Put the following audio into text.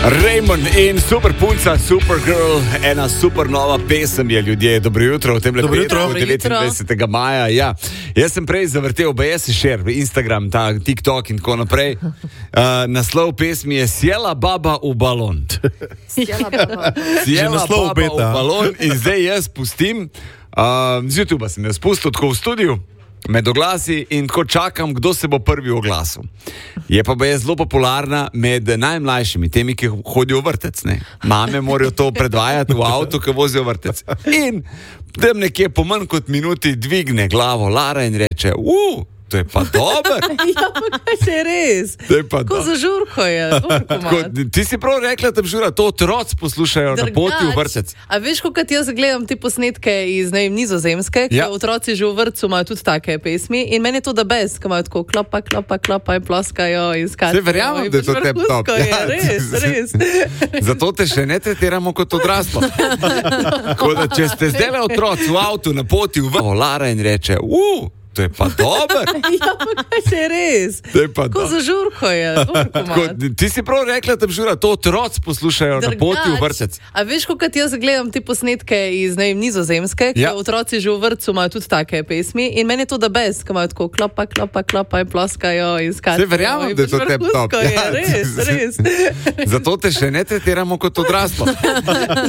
Raymond in super punca, Supergirl, ena super nova pesem je, ljudje. Dobro jutro, v tem lepo jutro, 29. maja. Ja. Jaz sem prej zavrtel BS share, Instagram, TikTok in tako naprej. Naslov pesmi je Sjela baba v balon. Sjela baba v balon in zdaj jaz pustim, z YouTubea sem jaz pustil tako v studiu, med oglasi in tako čakam, kdo se bo prvi oglasil. Je pa zelo popularna med najmlajšimi, temi, ki hodijo v vrtec. Ne? Mame morajo to predvajati v avtu, ki vozijo v vrtec. In tam nekje po manj kot minuti dvigne glavo Lara in reče, to je pa dober. Ja, pa kaj se je res? Ko za žurko je. Ti si prav rekla, da žura, to otroci poslušajo na poti v vrtec. A veš, kot jaz gledam te posnetke iz Nizozemske, ki otroci že v vrtcu imajo tudi take pesmi in meni je to da bes, ko imajo tako klopa in ploskajo in skačejo. Se verjamem, da je to tep top. Res. Zato te še ne tretiramo kot odraslo. Če ste zdaj otroci v avtu na poti v vrtec, Lara in reče, to je pa dober. Ja, pa kaj se je res? Ko za žurko je. Ti si prav rekla, da žura, to otroci poslušajo na poti v vrtec. A veš, kot jaz gledam te posnetke iz Nizozemske, ki otroci že v vrtcu imajo tudi take pesmi in meni je to da bes, ko imajo tako klopa in ploskajo in skačejo. Se verjamem, da je to tep top. Res. Zato te še ne tretiramo kot odraslo.